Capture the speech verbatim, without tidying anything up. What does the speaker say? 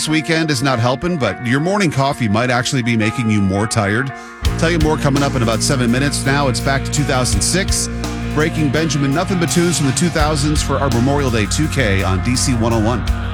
This weekend is not helping, but your morning coffee might actually be making you more tired. Tell you more coming up in about seven minutes. Now it's back to two thousand six. Breaking Benjamin Nothing But Tunes from the two thousands for our Memorial Day two K on D C one oh one.